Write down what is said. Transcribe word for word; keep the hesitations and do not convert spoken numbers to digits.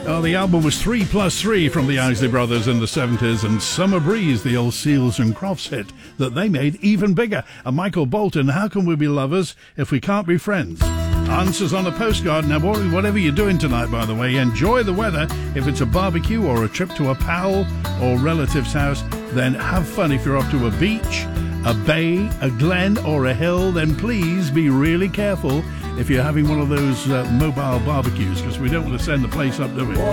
Oh, the album was three plus three from the Isley Brothers in the seventies, and Summer Breeze, the old Seals and Crofts hit that they made even bigger. And Michael Bolton, How Can We Be Lovers If We Can't Be Friends? Answers on a postcard. Now, whatever you're doing tonight, by the way, enjoy the weather. If it's a barbecue or a trip to a pal or relative's house, then have fun. If you're off to a beach, a bay, a glen or a hill, then please be really careful if you're having one of those uh, mobile barbecues, because we don't want to send the place up, do we?